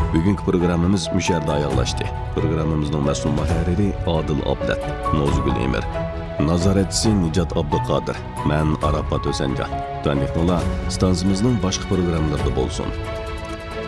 Bugungi programmamiz müşərdə ayaqlaşdı. Programmamızın məsul mühərriri Adil Ablat, Nozgul Emir. Nazaretçisi Nicat Abduqadir. Mən Arafat Özəncan. Tanıqlılar stansımızın başqa proqramlarında bolsun.